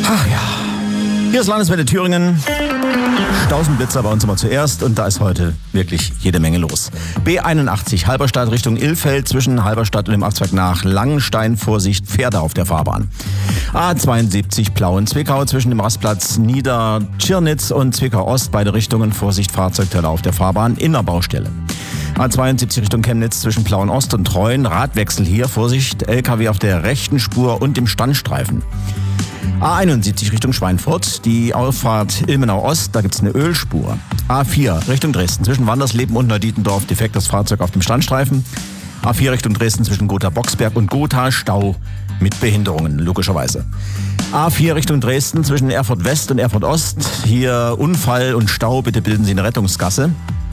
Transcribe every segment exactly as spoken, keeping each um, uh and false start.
Ach ja. Hier ist Landeswelle Thüringen. Stausenblitzer bei uns immer zuerst und da ist heute wirklich jede Menge los. B einundachtzig, Halberstadt Richtung Ilfeld, zwischen Halberstadt und dem Abzweig nach Langenstein, Vorsicht, Pferde auf der Fahrbahn. A zweiundsiebzig, Plauen-Zwickau, zwischen dem Rastplatz Niedertschirnitz und Zwickau Ost, beide Richtungen, Vorsicht, Fahrzeugteile auf der Fahrbahn, Innerbaustelle. A zweiundsiebzig Richtung Chemnitz, zwischen Plauen Ost und Treuen, Radwechsel hier, Vorsicht, L K W auf der rechten Spur und dem Standstreifen. A einundsiebzig Richtung Schweinfurt, die Auffahrt Ilmenau Ost, da gibt's eine Ölspur. A vier Richtung Dresden, zwischen Wandersleben und Neudietendorf, defektes Fahrzeug auf dem Standstreifen. A vier Richtung Dresden, zwischen Gotha-Boxberg und Gotha, Stau mit Behinderungen, logischerweise. A vier Richtung Dresden, zwischen Erfurt West und Erfurt Ost, hier Unfall und Stau, bitte bilden Sie eine Rettungsgasse.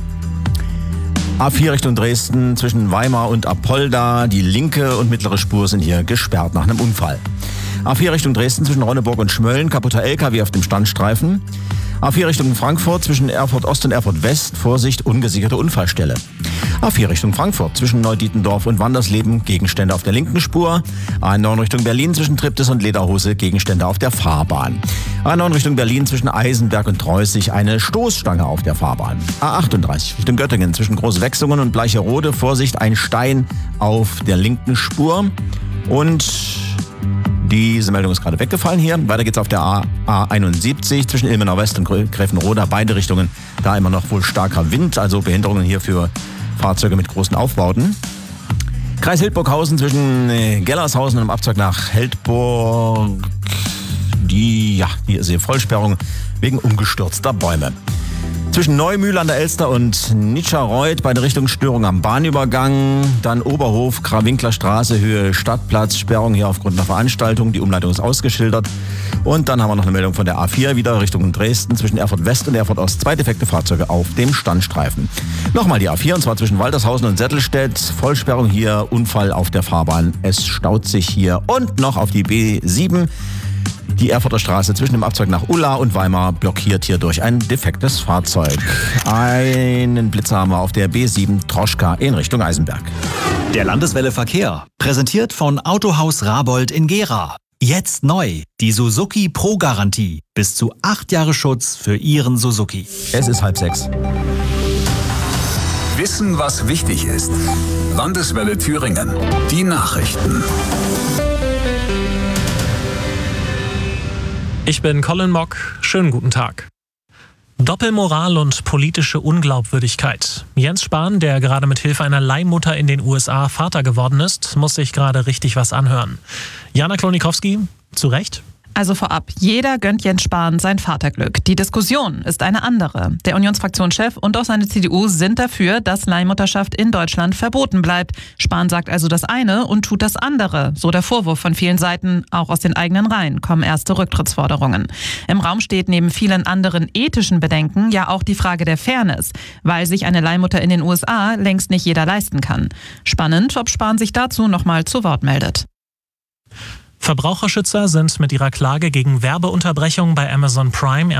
A vier Richtung Dresden, zwischen Weimar und Apolda, die linke und mittlere Spur sind hier gesperrt nach einem Unfall. A vier Richtung Dresden, zwischen Ronneburg und Schmölln, kaputter L K W auf dem Standstreifen. A vier Richtung Frankfurt, zwischen Erfurt Ost und Erfurt West, Vorsicht, ungesicherte Unfallstelle. A vier Richtung Frankfurt, zwischen Neudietendorf und Wandersleben, Gegenstände auf der linken Spur. A neun Richtung Berlin, zwischen Triptis und Lederhose, Gegenstände auf der Fahrbahn. A neun Richtung Berlin, zwischen Eisenberg und Treußig, eine Stoßstange auf der Fahrbahn. A achtunddreißig Richtung Göttingen, zwischen Großwechsungen und Bleicherode, Vorsicht, ein Stein auf der linken Spur. Und diese Meldung ist gerade weggefallen hier. Weiter geht's auf der A einundsiebzig zwischen Ilmenau West und Gräfenroda. Beide Richtungen, da immer noch wohl starker Wind, also Behinderungen hier für Fahrzeuge mit großen Aufbauten. Kreis Hildburghausen zwischen Gellershausen und dem Abzweig nach Heldburg. Die, ja, hier ist die Vollsperrung wegen umgestürzter Bäume. Zwischen Neumühl an der Elster und Nitscherreuth, beide Richtungsstörung am Bahnübergang. Dann Oberhof, Krawinkeler Straße, Höhe Stadtplatz, Sperrung hier aufgrund einer Veranstaltung. Die Umleitung ist ausgeschildert. Und dann haben wir noch eine Meldung von der A vier, wieder Richtung Dresden, zwischen Erfurt West und Erfurt Ost. Zwei defekte Fahrzeuge auf dem Standstreifen. Nochmal die A vier, und zwar zwischen Waltershausen und Settelstedt. Vollsperrung hier, Unfall auf der Fahrbahn. Es staut sich hier. Und noch auf die B sieben. Die Erfurter Straße zwischen dem Abzweig nach Ulla und Weimar blockiert hier durch ein defektes Fahrzeug. Einen Blitzer haben wir auf der B sieben Troschka in Richtung Eisenberg. Der Landeswelle Verkehr, präsentiert von Autohaus Rabold in Gera. Jetzt neu, die Suzuki Pro-Garantie. Bis zu acht Jahre Schutz für Ihren Suzuki. Es ist halb sechs. Wissen, was wichtig ist. Landeswelle Thüringen. Die Nachrichten. Ich bin Colin Mock. Schönen guten Tag. Doppelmoral und politische Unglaubwürdigkeit. Jens Spahn, der gerade mit Hilfe einer Leihmutter in den U S A Vater geworden ist, muss sich gerade richtig was anhören. Jana Klonikowski, zu Recht? Also vorab, jeder gönnt Jens Spahn sein Vaterglück. Die Diskussion ist eine andere. Der Unionsfraktionschef und auch seine C D U sind dafür, dass Leihmutterschaft in Deutschland verboten bleibt. Spahn sagt also das eine und tut das andere. So der Vorwurf von vielen Seiten. Auch aus den eigenen Reihen kommen erste Rücktrittsforderungen. Im Raum steht neben vielen anderen ethischen Bedenken ja auch die Frage der Fairness, weil sich eine Leihmutter in den U S A längst nicht jeder leisten kann. Spannend, ob Spahn sich dazu nochmal zu Wort meldet. Verbraucherschützer sind mit ihrer Klage gegen Werbeunterbrechung bei Amazon Prime